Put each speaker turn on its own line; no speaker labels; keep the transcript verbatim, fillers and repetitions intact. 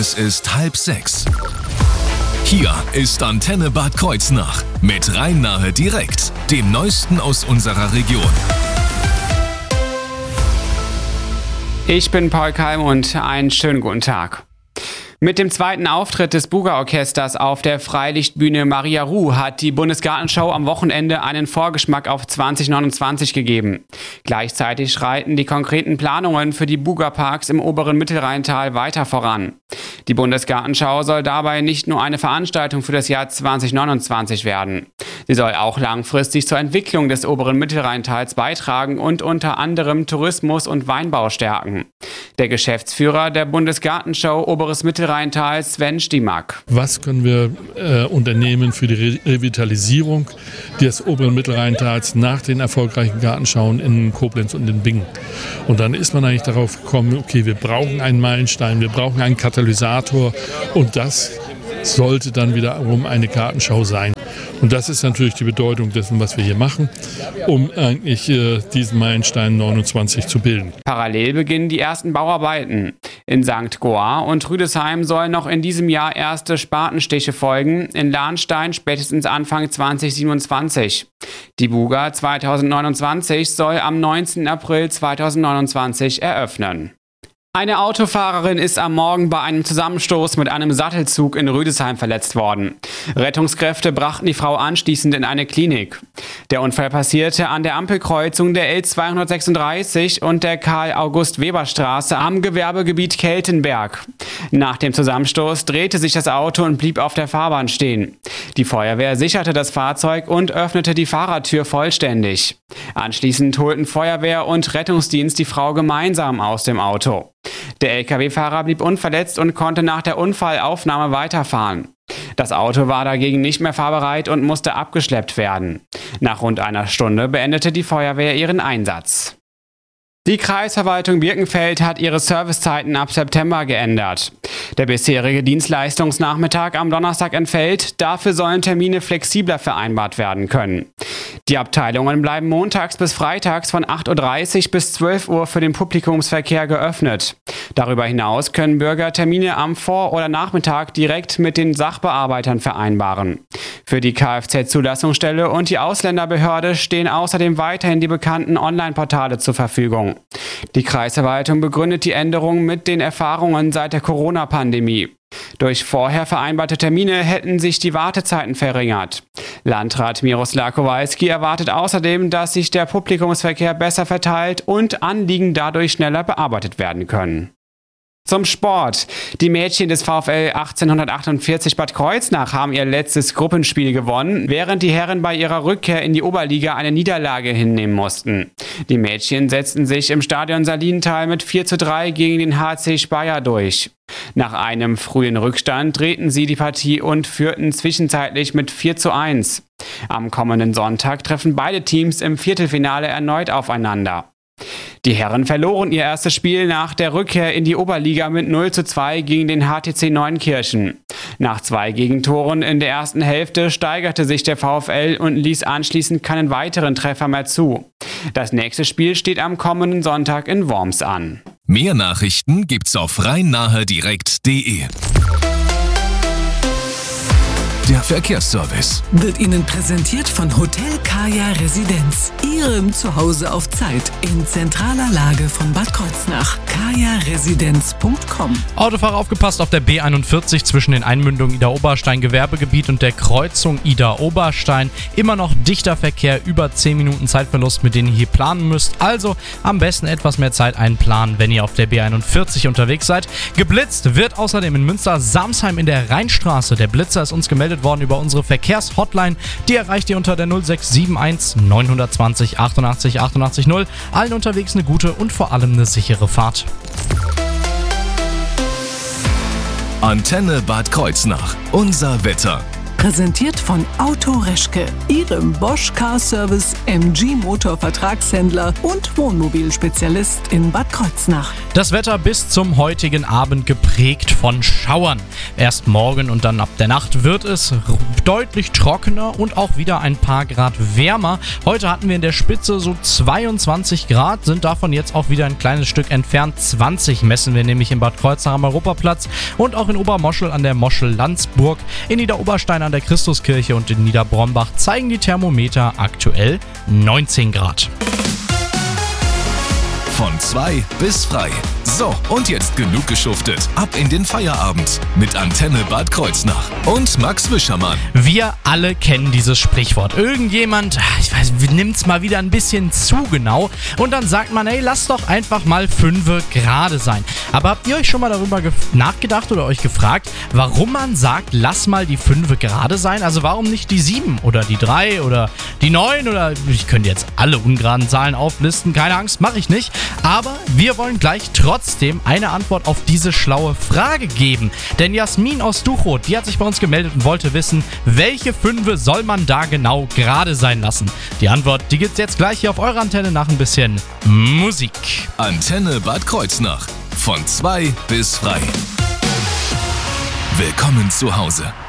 Es ist halb sechs. Hier ist Antenne Bad Kreuznach mit Rhein-Nahe direkt, dem Neuesten aus unserer Region.
Ich bin Paul Kalm und einen schönen guten Tag. Mit dem zweiten Auftritt des Buga-Orchesters auf der Freilichtbühne Maria Ruh hat die Bundesgartenschau am Wochenende einen Vorgeschmack auf zwanzig neunundzwanzig gegeben. Gleichzeitig schreiten die konkreten Planungen für die Buga-Parks im oberen Mittelrheintal weiter voran. Die Bundesgartenschau soll dabei nicht nur eine Veranstaltung für das Jahr zwanzig neunundzwanzig werden. Sie soll auch langfristig zur Entwicklung des oberen Mittelrheintals beitragen und unter anderem Tourismus und Weinbau stärken. Der Geschäftsführer der Bundesgartenschau Oberes Mittelrheintal, Sven Stimack.
Was können wir äh, unternehmen für die Re- Revitalisierung des oberen Mittelrheintals nach den erfolgreichen Gartenschauen in Koblenz und in Bingen? Und dann ist man eigentlich darauf gekommen, okay, wir brauchen einen Meilenstein, wir brauchen einen Katalysator und das sollte dann wiederum eine Gartenschau sein. Und das ist natürlich die Bedeutung dessen, was wir hier machen, um eigentlich äh, diesen Meilenstein neunundzwanzig zu bilden.
Parallel beginnen die ersten Bauarbeiten. In Sankt Goar und Rüdesheim sollen noch in diesem Jahr erste Spatenstiche folgen, in Lahnstein spätestens Anfang zwanzig siebenundzwanzig. Die Buga zwanzig neunundzwanzig soll am neunzehnten April zweitausendneunundzwanzig eröffnen. Eine Autofahrerin ist am Morgen bei einem Zusammenstoß mit einem Sattelzug in Rüdesheim verletzt worden. Rettungskräfte brachten die Frau anschließend in eine Klinik. Der Unfall passierte an der Ampelkreuzung der L zweihundertsechsunddreißig und der Karl-August-Weber-Straße am Gewerbegebiet Keltenberg. Nach dem Zusammenstoß drehte sich das Auto und blieb auf der Fahrbahn stehen. Die Feuerwehr sicherte das Fahrzeug und öffnete die Fahrertür vollständig. Anschließend holten Feuerwehr und Rettungsdienst die Frau gemeinsam aus dem Auto. Der L K W-Fahrer blieb unverletzt und konnte nach der Unfallaufnahme weiterfahren. Das Auto war dagegen nicht mehr fahrbereit und musste abgeschleppt werden. Nach rund einer Stunde beendete die Feuerwehr ihren Einsatz. Die Kreisverwaltung Birkenfeld hat ihre Servicezeiten ab September geändert. Der bisherige Dienstleistungsnachmittag am Donnerstag entfällt, dafür sollen Termine flexibler vereinbart werden können. Die Abteilungen bleiben montags bis freitags von acht Uhr dreißig bis zwölf Uhr für den Publikumsverkehr geöffnet. Darüber hinaus können Bürger Termine am Vor- oder Nachmittag direkt mit den Sachbearbeitern vereinbaren. Für die Kfz-Zulassungsstelle und die Ausländerbehörde stehen außerdem weiterhin die bekannten Online-Portale zur Verfügung. Die Kreisverwaltung begründet die Änderung mit den Erfahrungen seit der Corona-Pandemie. Durch vorher vereinbarte Termine hätten sich die Wartezeiten verringert. Landrat Miroslav Kowalski erwartet außerdem, dass sich der Publikumsverkehr besser verteilt und Anliegen dadurch schneller bearbeitet werden können. Zum Sport. Die Mädchen des VfL achtzehnhundertachtundvierzig Bad Kreuznach haben ihr letztes Gruppenspiel gewonnen, während die Herren bei ihrer Rückkehr in die Oberliga eine Niederlage hinnehmen mussten. Die Mädchen setzten sich im Stadion Salinenthal mit vier zu drei gegen den H C Speyer durch. Nach einem frühen Rückstand drehten sie die Partie und führten zwischenzeitlich mit vier zu eins. Am kommenden Sonntag treffen beide Teams im Viertelfinale erneut aufeinander. Die Herren verloren ihr erstes Spiel nach der Rückkehr in die Oberliga mit null zu zwei gegen den H T C Neunkirchen. Nach zwei Gegentoren in der ersten Hälfte steigerte sich der VfL und ließ anschließend keinen weiteren Treffer mehr zu. Das nächste Spiel steht am kommenden Sonntag in Worms an.
Mehr Nachrichten gibt's auf rhein-nahe direkt punkt de. Der Verkehrsservice
wird Ihnen präsentiert von Hotel Kaya Residenz. Ihrem Zuhause auf Zeit in zentraler Lage von Bad Kreuznach. kaya residenz punkt com.
Autofahrer aufgepasst auf der B einundvierzig zwischen den Einmündungen Ida-Oberstein Gewerbegebiet und der Kreuzung Ida-Oberstein. Immer noch dichter Verkehr, über zehn Minuten Zeitverlust, mit denen ihr hier planen müsst. Also am besten etwas mehr Zeit einplanen, wenn ihr auf der B einundvierzig unterwegs seid. Geblitzt wird außerdem in Münster-Samsheim in der Rheinstraße. Der Blitzer ist uns gemeldet worden über unsere Verkehrshotline. Die erreicht ihr unter der null sechs sieben eins neun zwei null achtundachtzig achtundachtzig null. Allen unterwegs eine gute und vor allem eine sichere Fahrt.
Antenne Bad Kreuznach. Unser Wetter.
Präsentiert von Auto Reschke, Ihrem Bosch Car Service M G Motor Vertragshändler und Wohnmobilspezialist in Bad Kreuznach.
Das Wetter bis zum heutigen Abend geprägt von Schauern. Erst morgen und dann ab der Nacht wird es deutlich trockener und auch wieder ein paar Grad wärmer. Heute hatten wir in der Spitze so zweiundzwanzig Grad, sind davon jetzt auch wieder ein kleines Stück entfernt. zwanzig messen wir nämlich in Bad Kreuznach am Europaplatz und auch in Obermoschel an der Moschel-Landsburg. In Niederoberstein an der Christuskirche und in Niederbrombach zeigen die Thermometer aktuell neunzehn Grad.
Von zwei bis frei. So, und jetzt genug geschuftet. Ab in den Feierabend mit Antenne Bad Kreuznach und Max Wischermann.
Wir alle kennen dieses Sprichwort. Irgendjemand, ich weiß, nimmt's mal wieder ein bisschen zu genau und dann sagt man, ey, lass doch einfach mal fünfe gerade sein. Aber habt ihr euch schon mal darüber gef- nachgedacht oder euch gefragt, warum man sagt, lass mal die fünfe gerade sein? Also warum nicht die sieben oder die drei oder die neun oder ich könnte jetzt alle ungeraden Zahlen auflisten, keine Angst, mache ich nicht. Aber wir wollen gleich trotzdem eine Antwort auf diese schlaue Frage geben. Denn Jasmin aus Duchroth, die hat sich bei uns gemeldet und wollte wissen, welche Fünfe soll man da genau gerade sein lassen? Die Antwort, die gibt's jetzt gleich hier auf eurer Antenne nach ein bisschen Musik.
Antenne Bad Kreuznach. Von zwei bis frei. Willkommen zu Hause.